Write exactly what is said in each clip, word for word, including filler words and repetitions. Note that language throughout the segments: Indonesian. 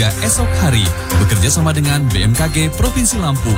hingga esok hari. Bekerja sama dengan B M K G Provinsi Lampung.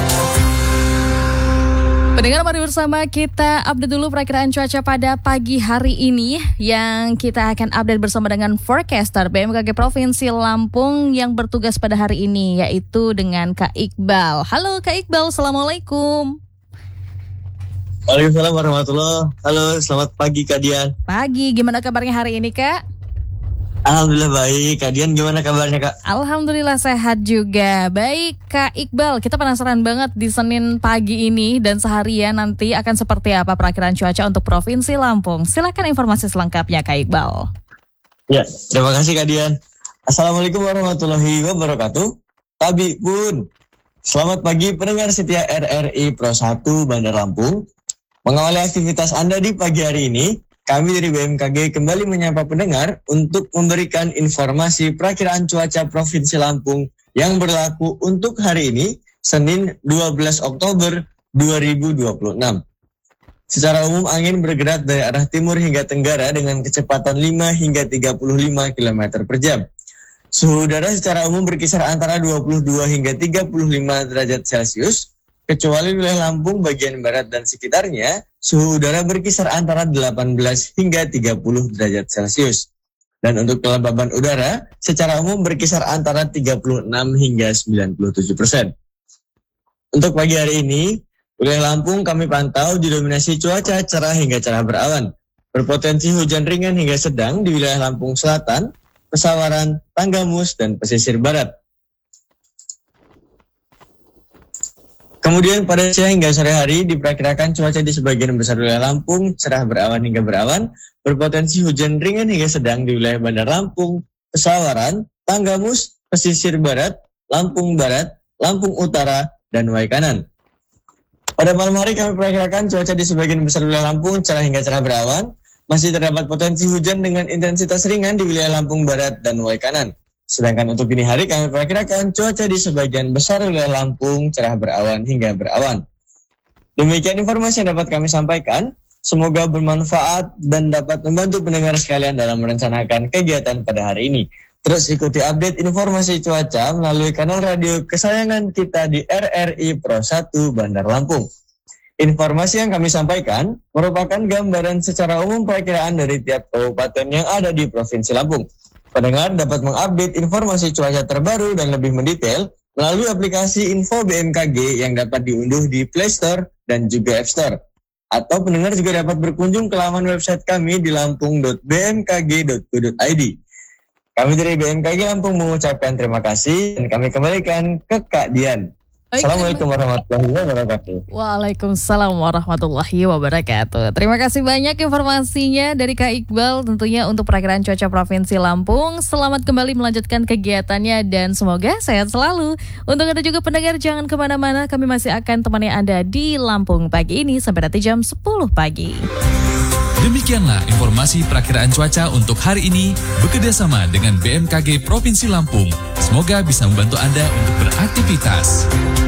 Pendengar, mari bersama kita update dulu perakiraan cuaca pada pagi hari ini yang kita akan update bersama dengan forecaster B M K G Provinsi Lampung yang bertugas pada hari ini, yaitu dengan Kak Iqbal. Halo Kak Iqbal, Assalamualaikum. Waalaikumsalam warahmatullahi. Halo, selamat pagi Kak Dian. Pagi, gimana kabarnya hari ini Kak? Alhamdulillah baik. Kak Dian gimana kabarnya Kak? Alhamdulillah sehat juga. Baik Kak Iqbal, kita penasaran banget di Senin pagi ini dan seharian nanti akan seperti apa perakiraan cuaca untuk Provinsi Lampung. Silakan informasi selengkapnya Kak Iqbal. Ya, terima kasih Kak Dian. Assalamualaikum warahmatullahi wabarakatuh. Tabi pun. Selamat pagi pendengar setia R R I Pro satu Bandar Lampung. Mengawali aktivitas Anda di pagi hari ini, kami dari B M K G kembali menyapa pendengar untuk memberikan informasi perakiraan cuaca Provinsi Lampung yang berlaku untuk hari ini, Senin dua belas Oktober dua ribu dua puluh enam. Secara umum angin bergerak dari arah timur hingga tenggara dengan kecepatan lima hingga tiga puluh lima kilometer per jam. Suhu udara secara umum berkisar antara dua puluh dua hingga tiga puluh lima derajat Celcius. Kecuali wilayah Lampung bagian barat dan sekitarnya, suhu udara berkisar antara delapan belas hingga tiga puluh derajat Celcius. Dan untuk kelembaban udara, secara umum berkisar antara tiga puluh enam hingga sembilan puluh tujuh persen. Untuk pagi hari ini, wilayah Lampung kami pantau didominasi cuaca cerah hingga cerah berawan. Berpotensi hujan ringan hingga sedang di wilayah Lampung Selatan, Pesawaran, Tanggamus, dan pesisir barat. Kemudian pada siang hingga sore hari diperkirakan cuaca di sebagian besar wilayah Lampung cerah berawan hingga berawan, berpotensi hujan ringan hingga sedang di wilayah Bandar Lampung, Pesawaran, Tanggamus, pesisir barat, Lampung Barat, Lampung Utara, dan Waikanan. Pada malam hari kami perkirakan cuaca di sebagian besar wilayah Lampung cerah hingga cerah berawan, masih terdapat potensi hujan dengan intensitas ringan di wilayah Lampung Barat dan Waikanan. Sedangkan untuk dini hari kami perkirakan cuaca di sebagian besar wilayah Lampung cerah berawan hingga berawan. Demikian informasi yang dapat kami sampaikan. Semoga bermanfaat dan dapat membantu pendengar sekalian dalam merencanakan kegiatan pada hari ini. Terus ikuti update informasi cuaca melalui kanal radio kesayangan kita di R R I Pro satu Bandar Lampung. Informasi yang kami sampaikan merupakan gambaran secara umum perakiraan dari tiap kabupaten yang ada di Provinsi Lampung. Pendengar dapat mengupdate informasi cuaca terbaru dan lebih mendetail melalui aplikasi Info B M K G yang dapat diunduh di Play Store dan juga App Store. Atau pendengar juga dapat berkunjung ke laman website kami di lampung dot b m k g dot co dot i d. Kami dari B M K G Lampung mengucapkan terima kasih dan kami kembalikan ke Kak Dian. Assalamualaikum warahmatullahi wabarakatuh. Waalaikumsalam warahmatullahi wabarakatuh. Terima kasih banyak informasinya dari Kak Iqbal tentunya untuk perakiraan cuaca Provinsi Lampung. Selamat kembali melanjutkan kegiatannya dan semoga sehat selalu. Untuk Anda juga pendengar jangan kemana-mana, kami masih akan temani Anda di Lampung pagi ini sampai nanti jam sepuluh pagi. Demikianlah informasi perakiraan cuaca untuk hari ini bekerjasama dengan B M K G Provinsi Lampung. Semoga bisa membantu Anda untuk beraktivitas.